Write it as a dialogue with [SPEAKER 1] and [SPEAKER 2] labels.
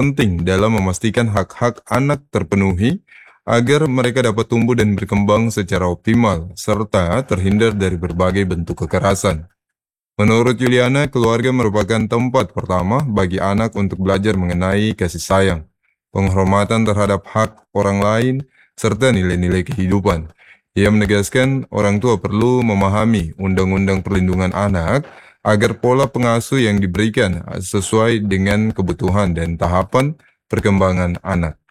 [SPEAKER 1] penting dalam memastikan hak-hak anak terpenuhi agar mereka dapat tumbuh dan berkembang secara optimal, serta terhindar dari berbagai bentuk kekerasan. Menurut Juliana, keluarga merupakan tempat pertama bagi anak untuk belajar mengenai kasih sayang, penghormatan terhadap hak orang lain, serta nilai-nilai kehidupan. Ia menegaskan orang tua perlu memahami Undang-Undang Perlindungan Anak agar pola pengasuh yang diberikan sesuai dengan kebutuhan dan tahapan perkembangan anak.